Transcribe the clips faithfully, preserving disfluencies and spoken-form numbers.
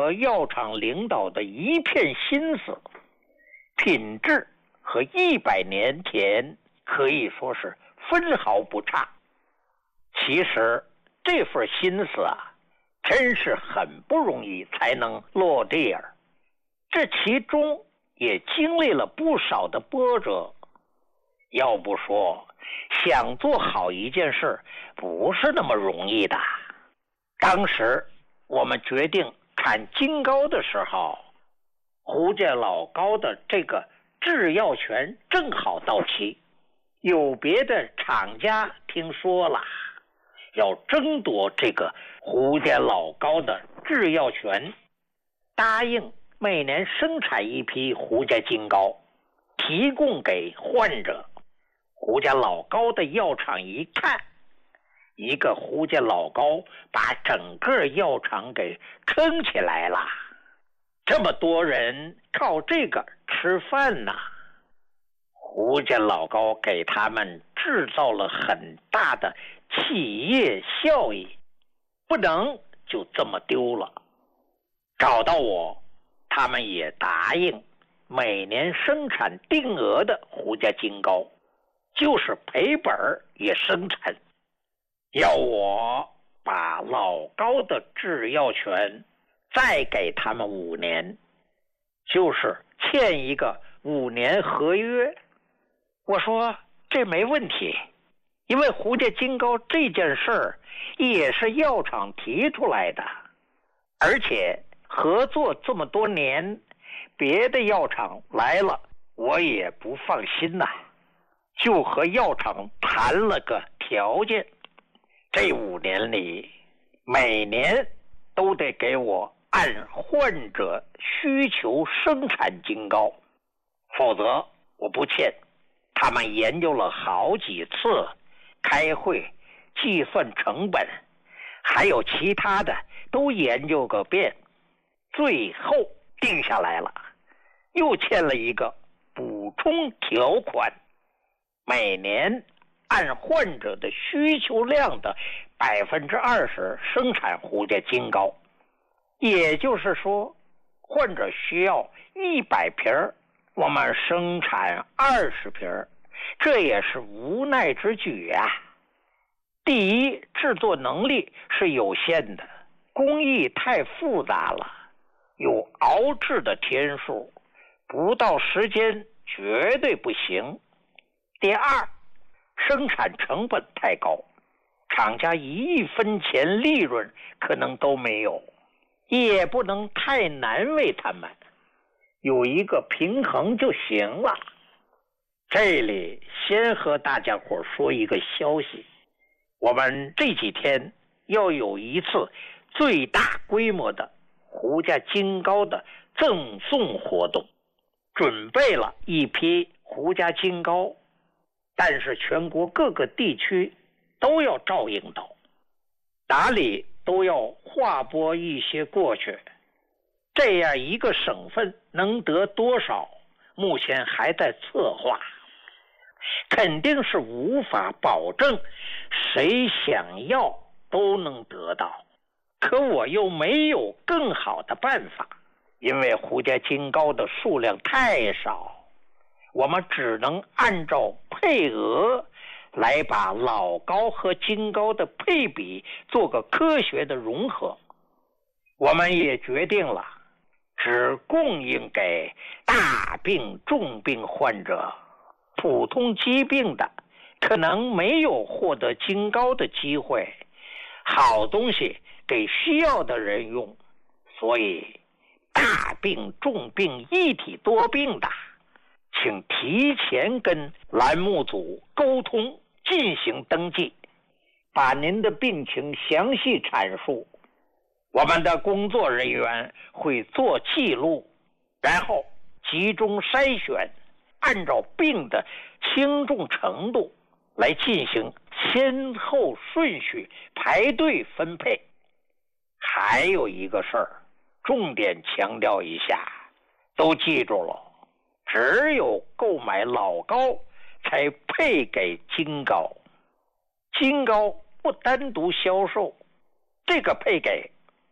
和药厂领导的一片心思，品质和一百年前可以说是分毫不差。其实这份心思啊，真是很不容易才能落地儿，这其中也经历了不少的波折。要不说想做好一件事不是那么容易的。当时我们决定产金膏的时候，胡家老高的这个制药权正好到期，有别的厂家听说了，要争夺这个胡家老高的制药权，答应每年生产一批胡家金膏，提供给患者。胡家老高的药厂一看，一个胡家老高把整个药厂给撑起来了，这么多人靠这个吃饭呐。胡家老高给他们制造了很大的企业效益，不能就这么丢了。找到我，他们也答应每年生产定额的胡家金膏，就是赔本也生产，要我把老高的制药权再给他们五年，就是签一个五年合约。我说这没问题，因为胡家金膏这件事儿也是药厂提出来的，而且合作这么多年，别的药厂来了我也不放心呐、啊，就和药厂谈了个条件，这五年里每年都得给我按患者需求生产金膏，否则我不签。他们研究了好几次，开会计算成本，还有其他的都研究个遍，最后定下来了，又签了一个补充条款，每年按患者的需求量的百分之二十生产胡家金膏，也就是说，患者需要一百瓶，我们生产二十瓶，这也是无奈之举啊。第一，制作能力是有限的，工艺太复杂了，有熬制的天数，不到时间绝对不行。第二，生产成本太高，厂家一分钱利润可能都没有，也不能太难为他们，有一个平衡就行了。这里先和大家伙说一个消息，我们这几天要有一次最大规模的胡家金膏的赠送活动，准备了一批胡家金膏，但是全国各个地区都要照应到，哪里都要划拨一些过去，这样一个省份能得多少，目前还在策划，肯定是无法保证谁想要都能得到，可我又没有更好的办法，因为胡家金膏的数量太少，我们只能按照配额来把老膏和金膏的配比做个科学的融合。我们也决定了，只供应给大病重病患者，普通疾病的可能没有获得金膏的机会，好东西给需要的人用，所以大病重病一体多病的，请提前跟栏目组沟通进行登记，把您的病情详细阐述，我们的工作人员会做记录，然后集中筛选，按照病的轻重程度来进行先后顺序排队分配。还有一个事儿，重点强调一下，都记住了，只有购买老膏才配给金膏，金膏不单独销售，这个配给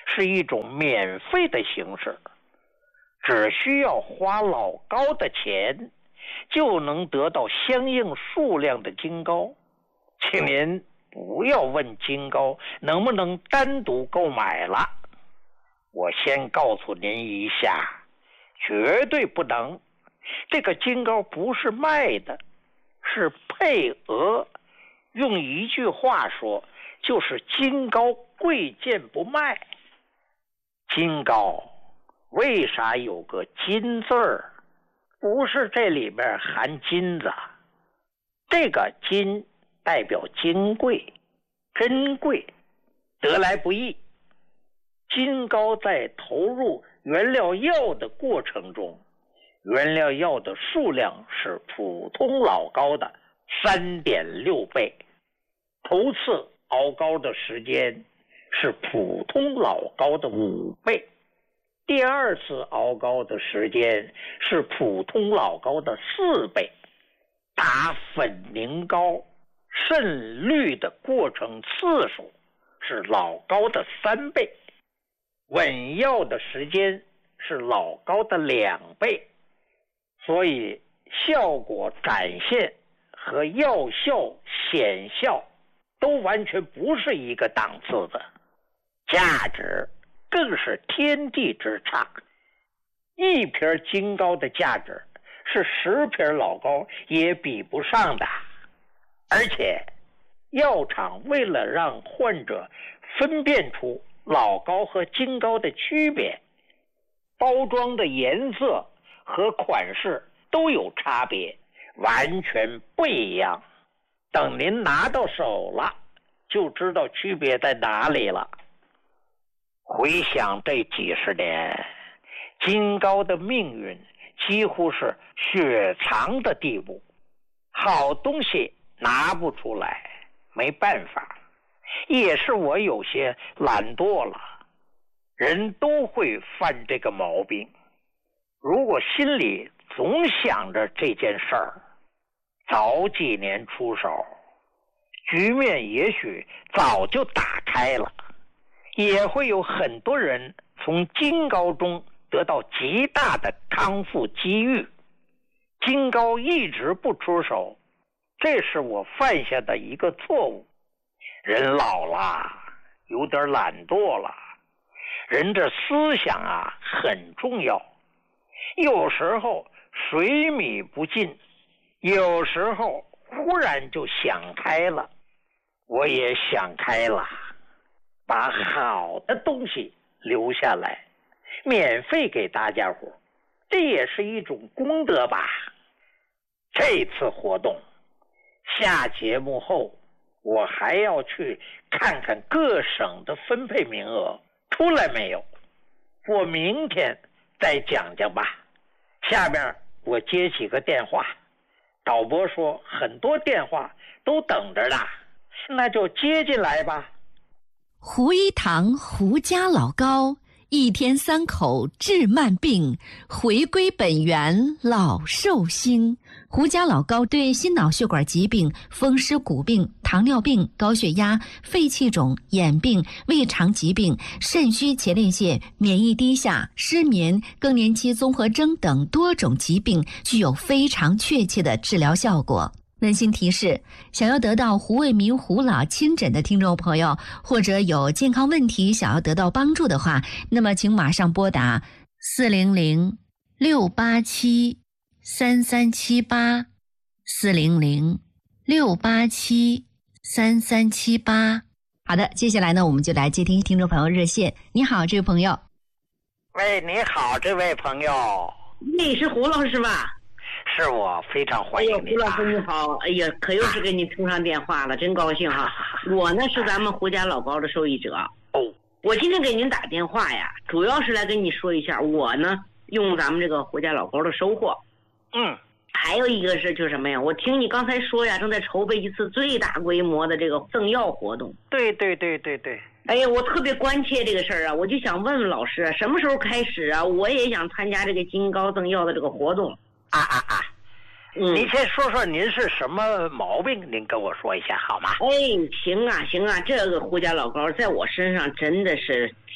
是一种免费的形式，只需要花老高的钱，就能得到相应数量的金膏。请您不要问金膏能不能单独购买了，我先告诉您一下，绝对不能。这个金膏不是卖的，是配额。用一句话说，就是金膏贵贱不卖。金膏为啥有个金字儿？不是这里边含金子，这个金代表金贵、珍贵、得来不易。金膏在投入原料药的过程中，原料药的数量是普通老膏的 三点六 倍，头次熬膏的时间是普通老膏的五倍，第二次熬膏的时间是普通老膏的四倍，打粉凝膏渗滤的过程次数是老膏的三倍，稳药的时间是老膏的两倍，所以效果展现和药效显效都完全不是一个档次的，价值更是天地之差。一瓶金膏的价值是十瓶老膏也比不上的。而且药厂为了让患者分辨出老膏和金膏的区别，包装的颜色和款式都有差别，完全不一样。等您拿到手了，就知道区别在哪里了。回想这几十年，金膏的命运几乎是雪藏的地步，好东西拿不出来，没办法，也是我有些懒惰了。人都会犯这个毛病，如果心里总想着这件事儿，早几年出手，局面也许早就打开了，也会有很多人从金膏中得到极大的康复机遇。金膏一直不出手，这是我犯下的一个错误。人老了，有点懒惰了，人的思想啊很重要。有时候水米不进，有时候忽然就想开了。我也想开了，把好的东西留下来，免费给大家伙，这也是一种功德吧。这次活动下节目后，我还要去看看各省的分配名额出来没有，我明天再讲讲吧。下面我接几个电话，导播说很多电话都等着呢，那就接进来吧。 胡一堂胡家老膏，一天三口治慢病，回归本源老寿星。胡家老膏对心脑血管疾病、风湿骨病、糖尿病、高血压、肺气肿、眼病、胃肠疾病、肾虚前列腺、免疫低下、失眠、更年期综合征等多种疾病具有非常确切的治疗效果。温馨提示，想要得到胡卫民胡老亲诊的听众朋友，或者有健康问题想要得到帮助的话，那么请马上拨打四零零六八七三三七八 四零零六八七三三七八。好的，接下来呢，我们就来接听听众朋友热线。你好，这位朋友。 喂，你好，这位朋友。 你是胡老师吧？ 是我，非常欢迎你。 哎呦，胡老师你好，哎呀，可又是给你通上电话了，真高兴哈。我呢是咱们胡家老膏的受益者。 哦， 我今天给您打电话呀，主要是来跟你说一下我呢用咱们这个胡家老膏的收获。 嗯， 还有一个是就是什么呀？我听你刚才说呀，正在筹备一次最大规模的这个赠药活动。 对对对对对。 哎呀，我特别关切这个事儿啊，我就想问问老师，什么时候开始啊？我也想参加这个金膏赠药的这个活动。 啊啊啊！ 嗯， 您先说说您是什么毛病，您跟我说一下好吗？ 哎，行啊行啊，这个胡家老膏在我身上真的是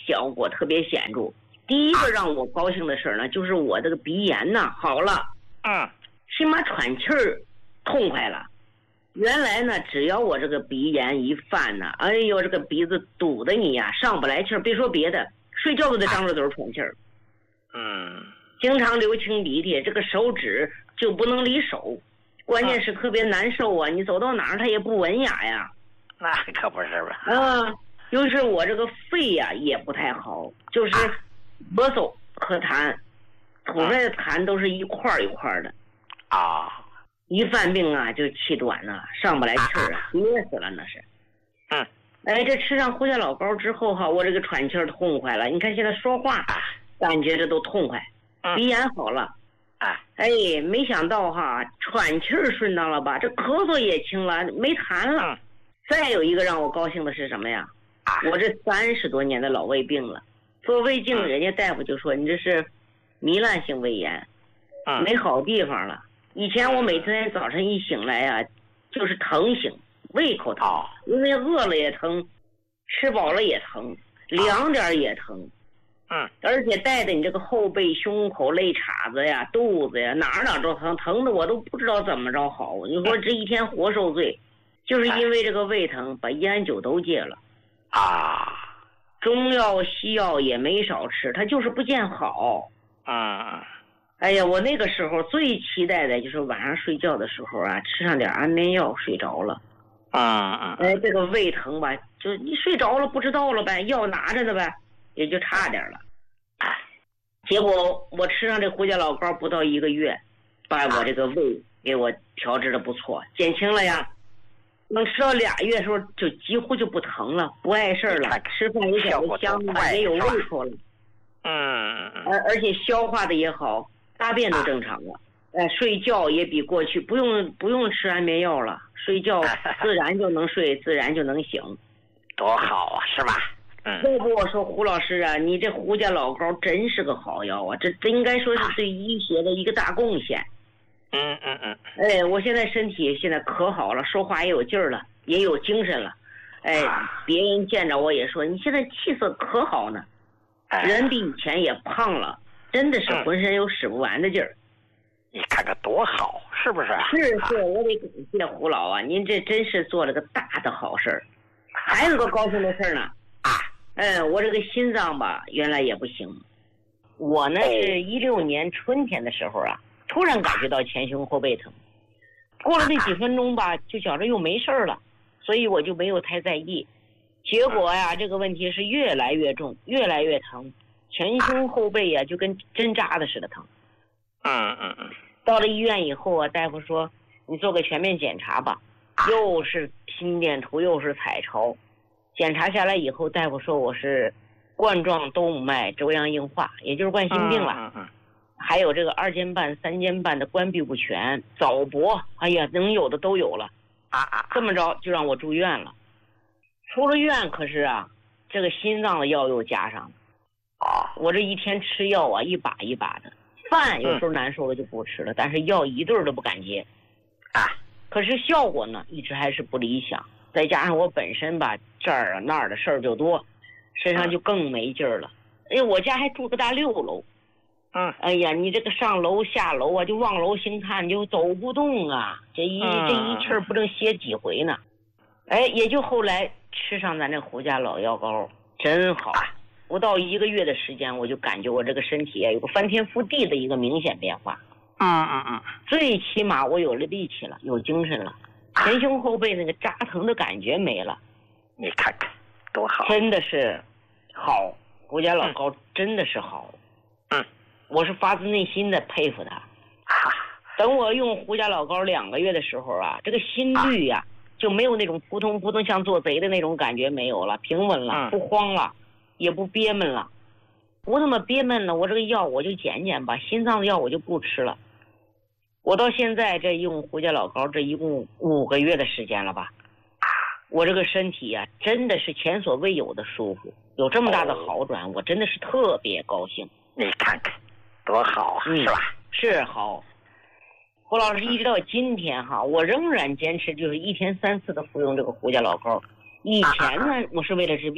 效果特别显著。第一个让我高兴的事呢，就是我这个鼻炎呢好了， 嗯， 起码喘气儿痛快了。原来呢，只要我这个鼻炎一犯呢，哎呦，这个鼻子堵得你呀上不来气儿，别说别的，睡觉都得张着嘴喘气儿。 嗯， 经常流清鼻涕，这个手指就不能离手，关键是特别难受啊！你走到哪儿它也不文雅呀。 那可不是吧？ 啊，就是我这个肺呀、也不太好，就是咳嗽和痰，吐出来的痰都是一块儿一块儿的。 啊， 一犯病啊就气短呐、上不来气儿啊，憋死了那是。 嗯， 哎，这吃上胡椒老膏之后哈，我这个喘气儿痛快了。你看现在说话感觉这都痛快，鼻炎好了。 啊， 哎，没想到哈，喘气儿顺当了吧，这咳嗽也轻了，没痰了。 嗯、 再有一个让我高兴的是什么呀？啊、我这三十多年的老胃病了，做胃镜，人家大夫就说你这是糜烂性胃炎， 嗯、 没好地方了。以前我每天早晨一醒来呀、啊，就是疼醒，胃口疼，哦、因为饿了也疼，吃饱了也疼，凉点也疼。 嗯， 而且带的你这个后背、胸口、肋叉子呀、肚子呀，哪儿哪儿都疼，疼的我都不知道怎么着好。你说这一天活受罪，就是因为这个胃疼，把烟酒都戒了， 啊， 中药西药也没少吃，他就是不见好。 啊， 哎呀，我那个时候最期待的就是晚上睡觉的时候啊，吃上点安眠药睡着了。 啊啊， 哎，这个胃疼吧，就你睡着了不知道了呗，药拿着呢呗。也就差点了，结果我吃上这胡椒老膏不到一个月，把我这个胃给我调治的不错，减轻了呀。能吃到俩月的时候，就几乎就不疼了，不碍事了，吃饭也觉得香了，也有胃口了。 嗯， 而而且消化的也好，大便都正常了。呃，睡觉也比过去不用不用吃安眠药了，睡觉自然就能睡，自然就能醒， 多好啊，是吧？ 要不我说胡老师啊，你这胡椒老膏真是个好药啊！这这应该说是对医学的一个大贡献。 嗯嗯嗯。 哎，我现在身体现在可好了，说话也有劲儿了，也有精神了。哎，别人见着我也说你现在气色可好呢，人比以前也胖了，真的是浑身有使不完的劲儿。 你看看多好，是不是？ 是是，我得感谢胡老啊，您这真是做了个大的好事儿。还有个高兴的事儿呢。嗯，我这个心脏吧，原来也不行。我呢是一六年春天的时候啊，突然感觉到前胸后背疼，过了那几分钟吧，就觉着又没事了，所以我就没有太在意。结果呀，这个问题是越来越重，越来越疼，前胸后背呀就跟针扎的似的疼。 嗯嗯嗯。 到了医院以后啊，大夫说你做个全面检查吧，又是心电图，又是彩超。检查下来以后，大夫说我是冠状动脉粥样硬化，也就是冠心病了。 嗯嗯嗯、 还有这个二尖瓣、三尖瓣的关闭不全、早搏，哎呀，能有的都有了。 啊啊！ 这么着就让我住院了。出了院，可是啊，这个心脏的药又加上了。 啊！ 我这一天吃药啊，一把一把的。饭有时候难受了就不吃了，嗯、但是药一顿都不敢接。 啊！ 可是效果呢，一直还是不理想。再加上我本身吧，这儿啊那儿的事儿就多，身上就更没劲儿了。哎，我家还住个大六楼， 嗯， 哎呀，你这个上楼下楼啊，就望楼兴叹，就走不动啊，这一、嗯、这一气儿不知道歇几回呢。哎，也就后来吃上咱这胡家老药膏，真好。不到一个月的时间，我就感觉我这个身体啊有个翻天覆地的一个明显变化。 嗯嗯嗯， 最起码我有了力气了，有精神了。前胸后背那个扎疼的感觉没了， 你看看多好， 真的是好，胡家老膏真的是好， 嗯， 我是发自内心的佩服他。啊、等我用胡家老膏两个月的时候啊，这个心率呀、啊、就没有那种扑通扑通像做贼的那种感觉没有了，平稳了，不慌了，也不憋闷了，不那么憋闷了，我这个药我就减减吧，心脏的药我就不吃了。我到现在这用胡家老膏，这一共五个月的时间了吧？我这个身体呀、啊，真的是前所未有的舒服，有这么大的好转，哦、我真的是特别高兴。 你看看，多好啊， 嗯、 是吧？ 是好。胡老师一直到今天哈，我仍然坚持就是一天三次的服用这个胡家老膏。以前呢，我是为了治病，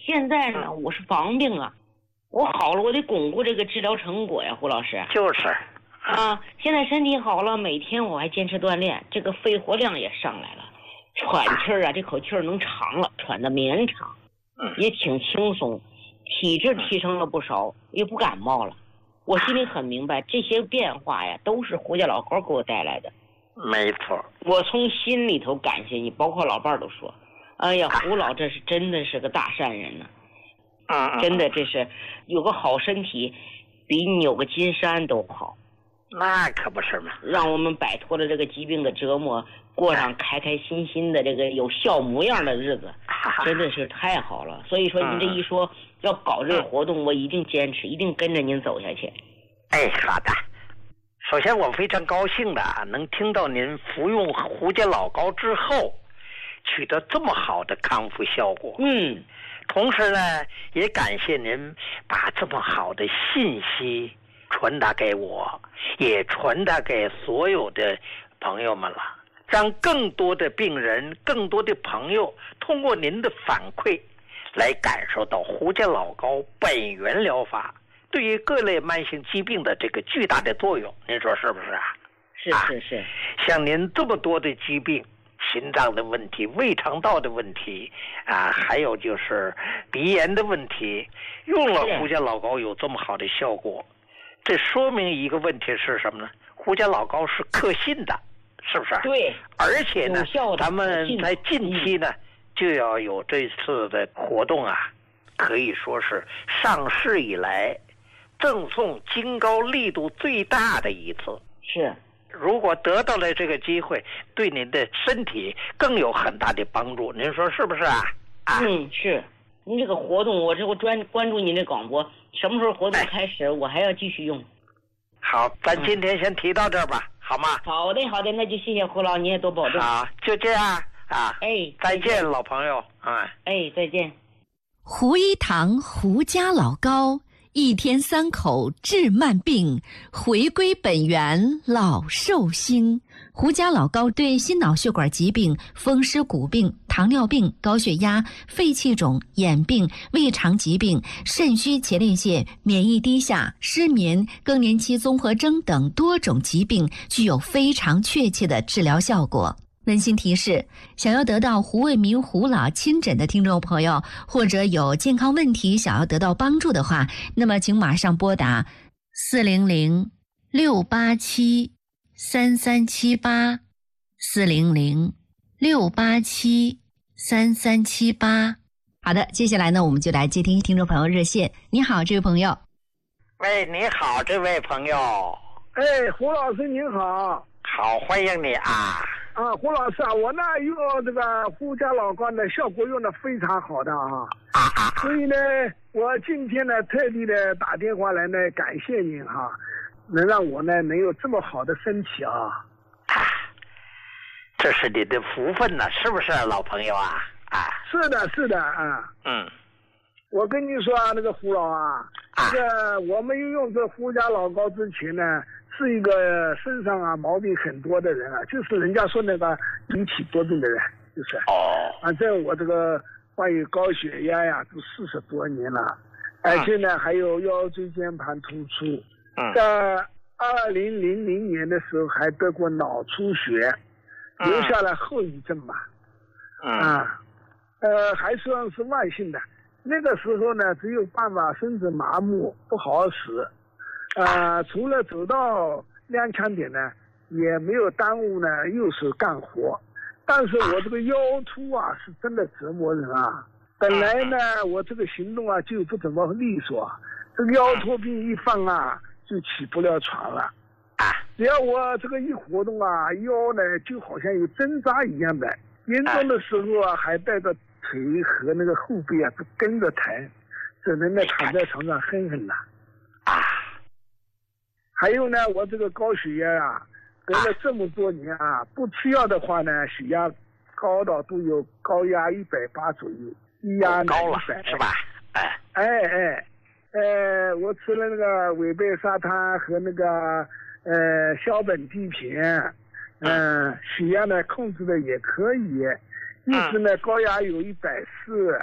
现在呢，我是防病啊，我好了，我得巩固这个治疗成果呀，胡老师。 就是啊，现在身体好了，每天我还坚持锻炼，这个肺活量也上来了，喘气儿啊，这口气儿能长了，喘得绵长，也挺轻松，体质提升了不少，也不感冒了。我心里很明白，这些变化呀，都是胡家老高给我带来的。 没错， 我从心里头感谢你，包括老伴儿都说，哎呀，胡老这是真的是个大善人呢、 啊， 真的这是有个好身体，比你有个金山都好。 那可不是嘛， 让我们摆脱了这个疾病的折磨，过上开开心心的这个有笑模样的日子，真的是太好了。所以说您这一说要搞这个活动，我一定坚持，一定跟着您走下去。 哎，好的。首先我非常高兴的能听到您服用胡家老膏之后取得这么好的康复效果。 嗯， 同时呢，也感谢您把这么好的信息传达给我，也传达给所有的朋友们了，让更多的病人、更多的朋友通过您的反馈来感受到胡家老膏本源疗法对于各类慢性疾病的这个巨大的作用，您说是不是啊？ 是是是、啊、 像您这么多的疾病，心脏的问题、胃肠道的问题啊，还有就是鼻炎的问题，用了胡家老膏有这么好的效果，这说明一个问题是什么呢？胡家老膏是可信的，是不是？ 对。 而且呢，咱们在近期呢、嗯、就要有这次的活动啊，可以说是上市以来赠送金膏力度最大的一次。 是。 如果得到了这个机会，对您的身体更有很大的帮助，您说是不是啊？啊嗯，是。您这个活动，我这我专关注您的广播，什么时候活动开始，哎、我还要继续用。 好，咱今天先提到这儿吧，嗯、好吗？ 好的，好的，那就谢谢胡老，你也多保重。 好，就这样啊。 哎， 再见，老朋友啊。 哎，再见。 胡一堂胡家老膏，一天三口治慢病，回归本源老寿星。胡家老膏对心脑血管疾病、风湿骨病、糖尿病、高血压、肺气肿、眼病、胃肠疾病、肾虚前列腺、免疫低下、失眠、更年期综合征等多种疾病具有非常确切的治疗效果。温馨提示，想要得到胡卫民胡老亲诊的听众朋友，或者有健康问题想要得到帮助的话，那么请马上拨打四零零六八七三三七八，四零零六八七三三七八。好的，接下来呢，我们就来接听听众朋友热线。你好，这位朋友。 喂，你好，这位朋友。 哎，胡老师您好。 好，欢迎你啊。 啊，胡老师啊，我呢用这个胡家老膏呢，效果用的非常好的啊， 啊所以呢，我今天呢特地的打电话来呢，感谢您哈、啊，能让我呢能有这么好的身体啊， 啊，这是你的福分呢，是不是老朋友啊？啊， 是的，是的啊， 嗯， 我跟你说啊，那个胡老啊， 啊这个我们用这胡家老膏之前呢。是一个身上啊毛病很多的人啊，就是人家说那个引起多病的人，就是哦， 反正我这个患有高血压呀，都四十多年了，而且呢还有腰椎间盘突出， 嗯， 在二零零零年的时候还得过脑出血，留下了后遗症吧， 嗯啊，呃还算是慢性的，那个时候呢只有办法身子麻木，不好好使。啊、呃，除了走到踉跄点呢，也没有耽误呢右手干活，但是我这个腰突啊是真的折磨人啊。本来呢我这个行动啊就不怎么利索，这个腰突病一犯啊就起不了床了。只要我这个一活动啊，腰呢就好像有针扎一样的，严重的时候啊还带着腿和那个后背啊都跟着疼，只能呢躺在床上哼哼了。 啊。 还有呢，我这个高血压啊，得了这么多年啊，不吃药的话呢，血压高到都有高压一百八左右，低压呢高了一百， 是吧？哎哎哎，呃，我吃了那个韦贝沙滩和那个呃硝苯地平，嗯、呃，血压呢控制的也可以，一直呢高压有一百四，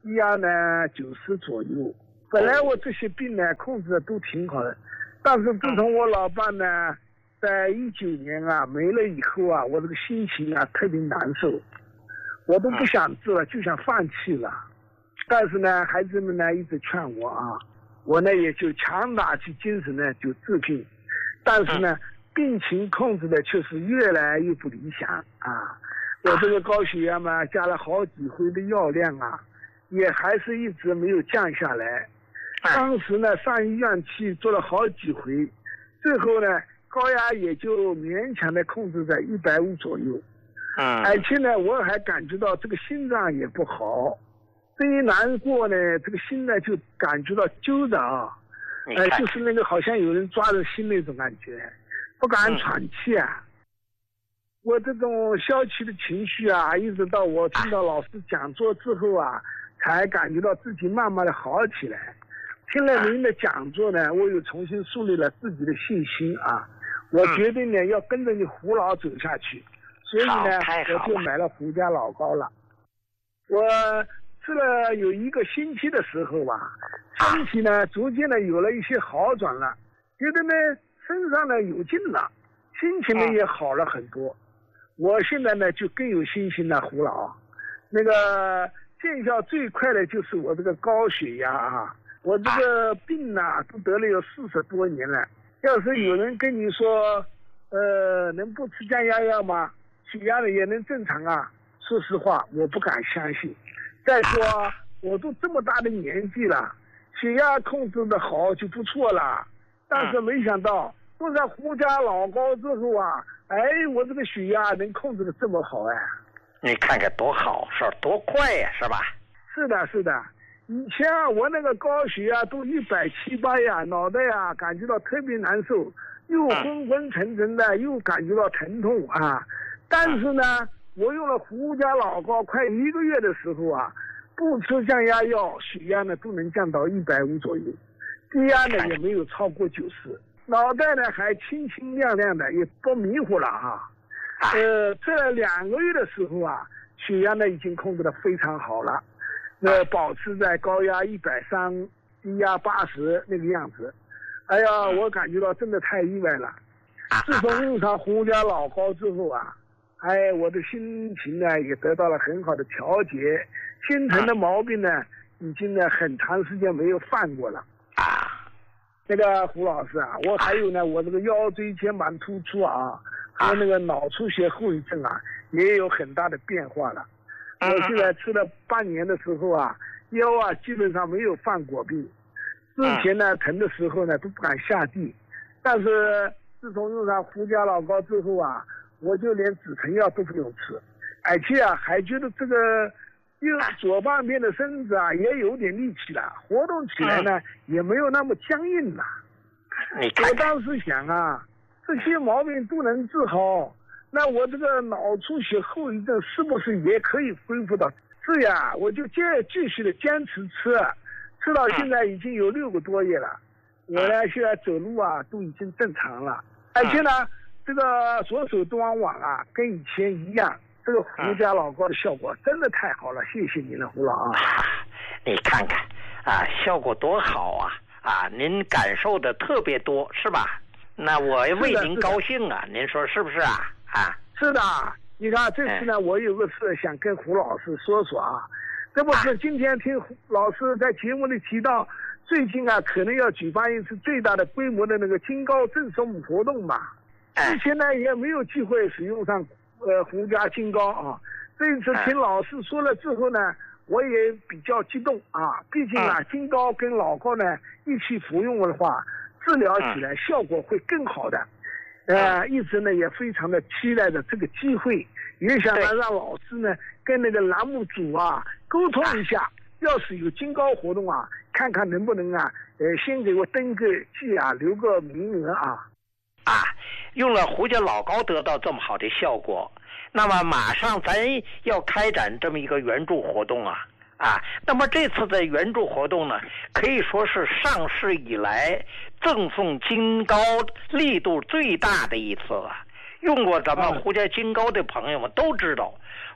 低压呢九十左右。本来我这些病呢控制的都挺好的，但是自从我老伴呢在一九年啊没了以后啊，我这个心情啊特别难受，我都不想治了，就想放弃了。但是呢，孩子们呢一直劝我啊，我呢也就强打起精神呢就治病。但是呢，病情控制的却是越来越不理想啊！我这个高血压嘛，加了好几回的药量啊，也还是一直没有降下来。当时呢，上医院去做了好几回，最后呢，高压也就勉强的控制在一百五左右。 嗯， 而且呢，我还感觉到这个心脏也不好，这一难过呢，这个心呢就感觉到揪着啊，呃，就是那个好像有人抓着心那种感觉，不敢喘气啊。嗯、我这种消极的情绪啊，一直到我听到老师讲座之后啊，才感觉到自己慢慢的好起来。听了您的讲座呢，我又重新树立了自己的信心啊！我决定呢要跟着你胡老走下去，所以呢我就买了胡家老膏了。我吃了有一个星期的时候啊，身体呢逐渐的有了一些好转了，觉得呢身上呢有劲了，心情呢也好了很多。我现在呢就更有信心了，胡老。那个见效最快的就是我这个高血压啊。我这个病呐、啊，都得了有四十多年了。要是有人跟你说，呃，能不吃降压药吗？血压呢也能正常啊？说实话，我不敢相信。再说，我都这么大的年纪了，血压控制的好就不错了。但是没想到，用上胡家老膏之后啊，哎，我这个血压能控制的这么好哎！ 你看看多好事，多快呀，是吧？ 是的，是的。以前啊，我那个高血压都一百七八呀，脑袋呀感觉到特别难受，又昏昏沉沉的，又感觉到疼痛啊。但是呢，我用了胡家老膏快一个月的时候啊，不吃降压药，血压呢都能降到一百五左右，低压呢也没有超过九十，脑袋呢还清清亮亮的，也不迷糊了啊。呃，这两个月的时候啊，血压呢已经控制的非常好了。呃，保持在高压一百三，低压八十那个样子。哎呀，我感觉到真的太意外了。自从用上胡家老膏之后啊，哎，我的心情呢也得到了很好的调节，心疼的毛病呢已经呢很长时间没有犯过了。啊，那个胡老师啊，我还有呢，我这个腰椎间盘突出啊，和那个脑出血后遗症啊，也有很大的变化了。我现在吃了半年的时候啊，腰啊基本上没有犯过病。之前呢疼的时候呢都不敢下地，但是自从用上胡家老膏之后啊，我就连止疼药都不用吃，而且啊还觉得这个右左半边的身子啊也有点力气了，活动起来呢也没有那么僵硬了。我当时想啊，这些毛病都能治好，那我这个脑出血后遗症是不是也可以恢复到？是呀，我就接继续的坚持吃，吃到现在已经有六个多月了。我呢现在走路啊都已经正常了，而且呢这个左手端网啊跟以前一样，这个胡家老膏的效果真的太好了，谢谢您了，胡老啊。 你看看啊，效果多好啊！啊，您感受的特别多是吧？那我为您高兴啊，您说是不是啊？啊， 是的，你看这次呢，哎、我有个事想跟胡老师说说啊。这不是今天听胡老师在节目里提到，最近啊可能要举办一次最大的规模的那个金膏赠送活动嘛。之前呢也没有机会使用上呃胡家金膏啊。这一次听老师说了之后呢，我也比较激动啊。毕竟啊，金膏跟老膏呢一起服用的话，治疗起来效果会更好的。呃，一直呢也非常的期待着这个机会，也想呢让老师呢跟那个栏目组啊沟通一下，要是有金膏活动啊，看看能不能啊，呃，先给我登个记啊，留个名额啊。 啊，用了胡家老膏得到这么好的效果，那么马上咱要开展这么一个援助活动啊。啊，那么这次的援助活动呢，可以说是上市以来赠送金膏力度最大的一次了。用过咱们胡家金膏的朋友们都知道，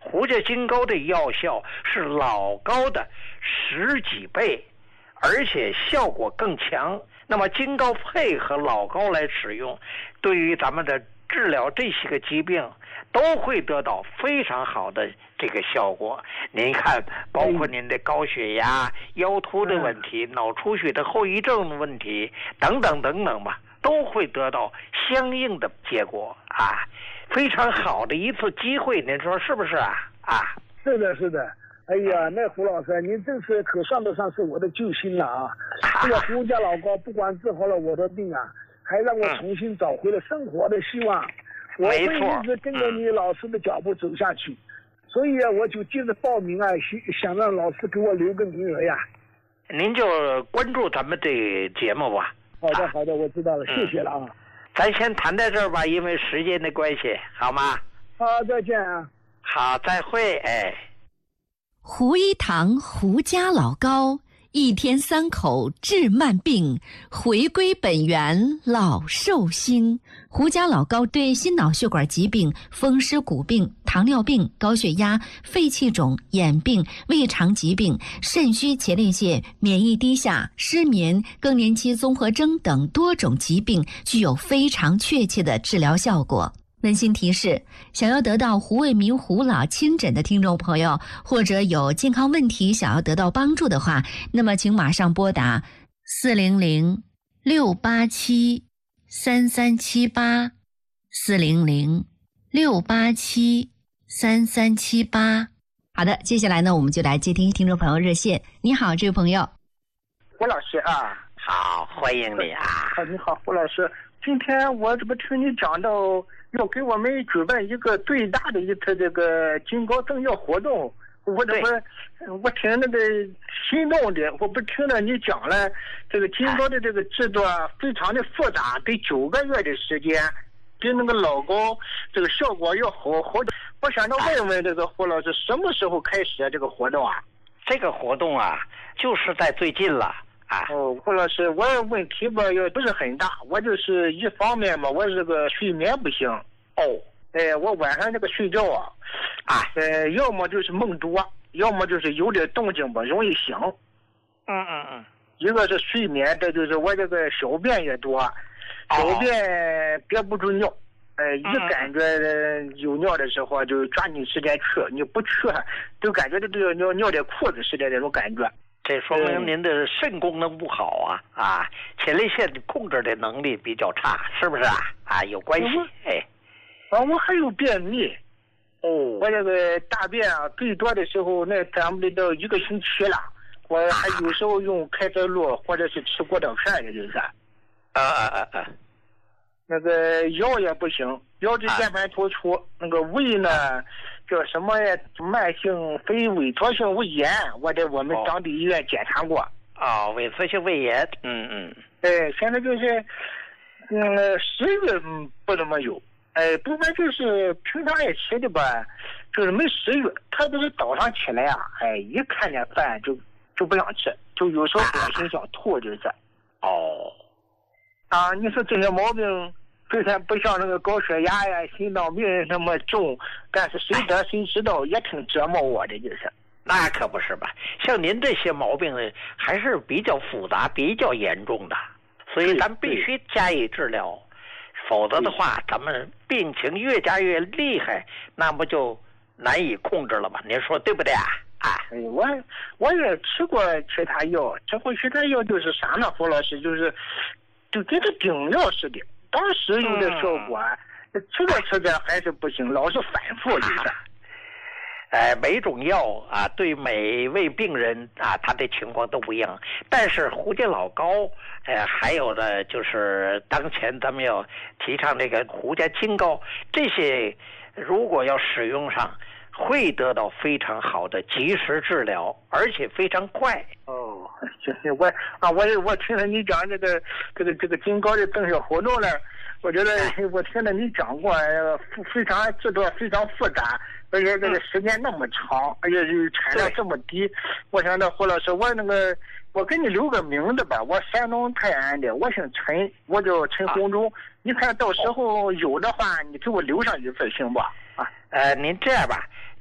胡家金膏的药效是老膏的十几倍，而且效果更强。那么金膏配合老膏来使用，对于咱们的治疗这些个疾病都会得到非常好的这个效果。您看，包括您的高血压、腰突的问题、脑出血的后遗症的问题等等等等吧，都会得到相应的结果啊，非常好的一次机会，您说是不是啊？啊， 是的，是的。哎呀，那胡老师，您真是可算得上是我的救星了啊！这个胡家老膏不光治好了我的病啊，还让我重新找回了生活的希望。我会一直跟着你老师的脚步走下去，所以啊，我就接着报名啊，想让老师给我留个名额呀。 您就关注咱们这节目吧。 好的，好的，我知道了，谢谢了啊。 咱先谈在这儿吧，因为时间的关系，好吗？ 好，再见啊。 好，再会，哎。 胡一堂胡家老膏，一天三口治慢病，回归本源老寿星。胡家老膏对心脑血管疾病、风湿骨病、糖尿病、高血压、肺气肿、眼病、胃肠疾病、肾虚前列腺、免疫低下、失眠、更年期综合征等多种疾病具有非常确切的治疗效果。温馨提示：想要得到胡卫民胡老亲诊的听众朋友，或者有健康问题想要得到帮助的话，那么请马上拨打四零零六八七三三七八四零零六八七三三七八。好的，接下来呢，我们就来接听听众朋友热线。你好，这位朋友。 胡老师啊， 好，欢迎你啊！ 啊，你好，胡老师。今天我这不听你讲到要给我们举办一个最大的一次这个金膏赠药活动，我这不我听那个心动的，我不听了你讲了这个金膏的这个制作非常的复杂，得九个月的时间，比那个老膏这个效果要好好的。我想着问问这个胡老师，什么时候开始这个活动啊？ 这个活动啊，就是在最近了。啊、 哦，胡老师，我问题吧也不是很大，我就是一方面嘛，我这个睡眠不行。 哦， 哎，我晚上这个睡觉啊， 啊， 呃，要么就是梦多，要么就是有点动静吧，容易醒。 嗯嗯嗯。 一个是睡眠，这就是我这个小便也多，小便憋不住尿，哎、呃，一感觉有尿的时候就抓紧时间去，你不去就感觉这个尿尿在裤子似的那种感觉。 这说明您的肾功能不好啊啊，前列腺控制的能力比较差，是不是啊？啊，有关系。哎， 啊，我还有便秘。哦，我这个大便啊，最多的时候那咱们得到一个星期了。我还有时候用开塞露或者是吃过道片的，就是。啊啊啊啊！ 那个腰也不行，腰椎间盘突出，啊、那个胃呢？叫什么呀？慢性非萎缩性胃炎，我在我们当地医院检查过。 啊、哦，萎缩性胃炎，嗯嗯。 对，现在就是，嗯，食欲不怎么有，哎，不过就是平常也吃的吧，就是没食欲。特别是早上起来啊，哎，一看见饭就就不想吃，就有时候恶心想吐，就是。 哦。 啊，你说这些毛病。虽然不像那个高血压呀、心脏病那么重，但是谁得谁知道，也挺折磨我的，就是。 那可不是吧？像您这些毛病呢，还是比较复杂、比较严重的，所以咱必须加以治疗，否则的话，咱们病情越加越厉害，那不就难以控制了吗？您说对不对啊？啊， 哎，我我也吃过其他药，吃过其他药就是啥呢？胡老师就是，就跟个顶药似的。当时有点效果，嗯、吃着吃着还是不行，老是反复就是。 呃，每种药啊，对每位病人啊，他的情况都不一样。但是胡家老膏，呃，还有的就是当前咱们要提倡这个胡家金膏，这些如果要使用上，会得到非常好的及时治疗，而且非常快。 哦，行行，我啊，我我听了你讲这个这个这个金膏的赠药活动了，我觉得我听了你讲过，非常制作非常复杂，而且这个时间那么长，而且产量这么低。我想到胡老师，我那个我给你留个名字吧，我山东泰安的，我姓陈，我叫陈洪忠。啊、你看到时候有的话，你给我留上一份行不？啊， 呃，您这样吧。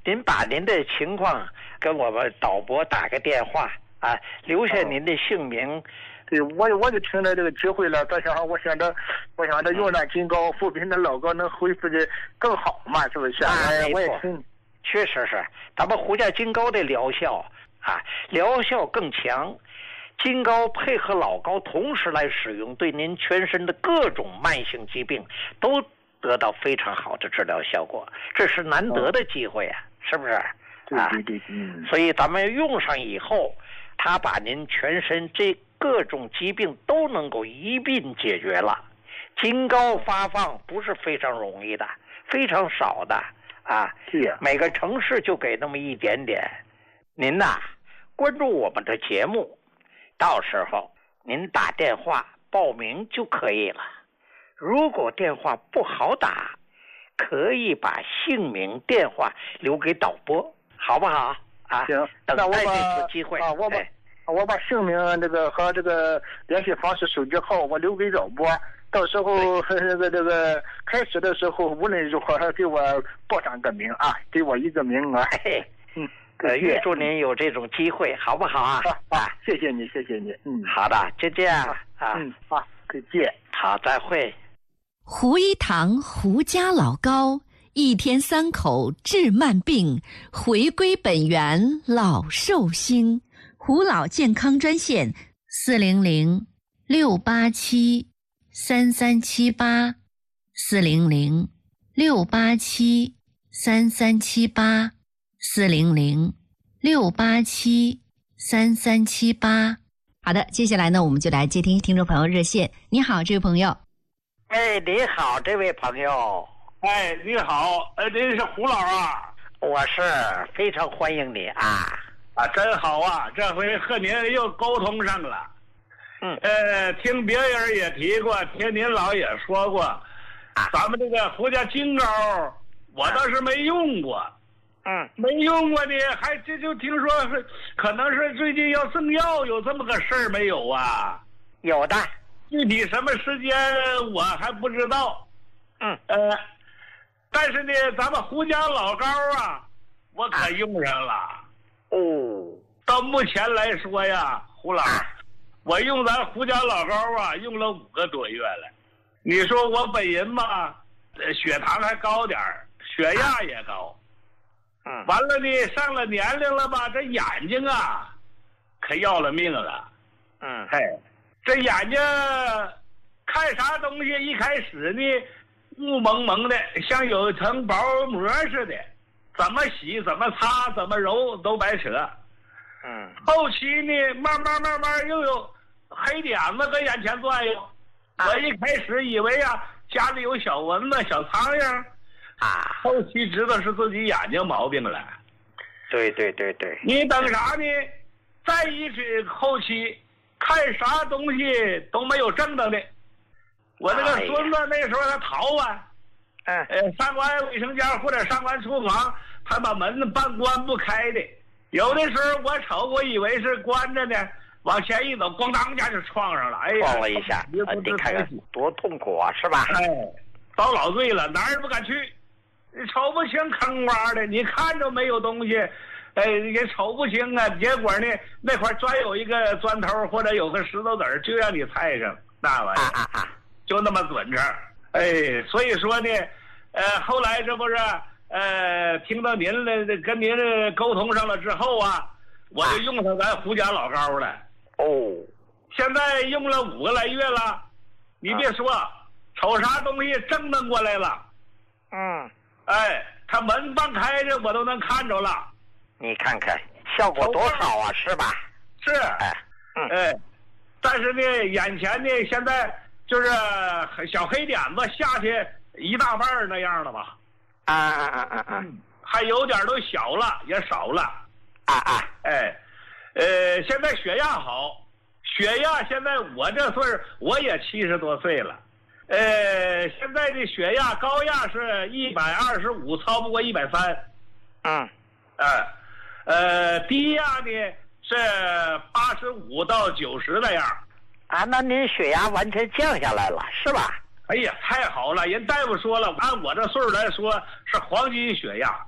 您把您的情况跟我们导播打个电话啊，留下您的姓名。 对，我我就听到这个机会了，这想我想着，我想着用那金膏扶贫的老高能恢复的更好嘛，是不是？ 啊， 哎， 没错，确实是，咱们胡家金膏的疗效啊，疗效更强。金膏配合老高同时来使用，对您全身的各种慢性疾病都得到非常好的治疗效果，这是难得的机会啊，是不是？ 对对对，嗯。 所以咱们用上以后，它把您全身这各种疾病都能够一并解决了。金膏发放不是非常容易的，非常少的啊。 是呀。 每个城市就给那么一点点。您呐，关注我们的节目，到时候您打电话报名就可以了。如果电话不好打，可以把姓名、电话留给导播，好不好？啊， 行， 等待这次机会啊，我把、哎、我把姓名这个和这个联系方式、手机号我留给导播，到时候这个这个开始的时候，无论如何给我报上个名啊，给我一个名额。 哎、嗯，呃，预祝您有这种机会，好不好啊？ 啊，啊谢谢你，谢谢你。嗯， 好的，就这样啊。 嗯，好，再见。 好，再会。 胡一堂胡家老高，一天三口治慢病，回归本源老寿星。胡老健康专线四零零六八七三三七八四零零六八七三三七八四零零六八七三三七八。好的，接下来呢，我们就来接听听众朋友热线。你好，这位朋友。 哎，你好，这位朋友。 哎，你好，呃，您是胡老啊？ 我是，非常欢迎你啊！ 啊，真好啊，这回和您又沟通上了。 嗯， 呃，听别人也提过，听您老也说过，啊、咱们这个胡家金膏，我倒是没用过。 嗯， 没用过呢，还这就听说是，可能是最近要赠药，有这么个事儿没有啊？ 有的。 具体什么时间我还不知道。 嗯， 呃，但是呢，咱们胡家老膏啊，我可用上了。 哦， 到目前来说呀，胡老，我用咱胡家老膏啊，用了五个多月了。你说我本人吧，血糖还高点儿，血压也高。 嗯， 完了呢，上了年龄了吧，这眼睛啊，可要了命了。 嗯， 嘿，这眼睛看啥东西，一开始呢，雾蒙蒙的，像有一层薄膜似的，怎么洗、怎么擦、怎么揉都白扯。 嗯， 后期呢，慢慢慢慢又有黑点子搁眼前转悠。 啊、 我一开始以为啊，家里有小蚊子、小苍蝇。 啊， 后期知道是自己眼睛毛病了。 对对对对。 你等啥呢？再一直后期看啥东西都没有正当的。我这个孙子那时候他逃啊， 嗯， 呃，上完卫生间或者上完厨房，他把门半关不开的。有的时候我瞅，我以为是关着呢，往前一走，咣当一下就撞上了。哎呀， 撞了一下，你看看多痛苦啊，是吧？ 哎，遭老罪了，哪儿也不敢去。你瞅不清坑洼的，你看着没有东西，哎，也瞅不清啊。结果呢，那块专有一个砖头或者有个石头子儿，就让你踩上那玩意儿， 啊啊啊， 就那么准着。哎，所以说呢，呃，后来这不是呃，听到您的跟您沟通上了之后啊，我就用上咱胡家老膏了。 哦， 现在用了五个来月了，你别说，啊、瞅啥东西正能过来了。 嗯。 哎，他门半开着，我都能看着了。 你看看效果多好啊，是吧？ 是， 哎，嗯， 哎，但是呢，眼前呢，现在就是小黑点子下去一大半那样了吧？ 啊啊啊啊啊！ 还有点都小了，也少了。 啊啊！ 哎，呃，现在血压好，血压现在我这岁儿我也七十多岁了。呃，现在的血压高压是一百二十五，超不过一百三。 嗯， 呃，呃，低压呢是八十五到九十那样。 啊，那您血压完全降下来了，是吧？ 哎呀，太好了！人大夫说了，按我这岁数来说是黄金血压。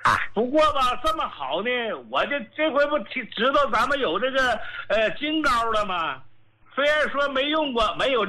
啊。 不过吧，这么好呢，我就这回不知道咱们有这个呃金膏了吗？虽然说没用过，没有。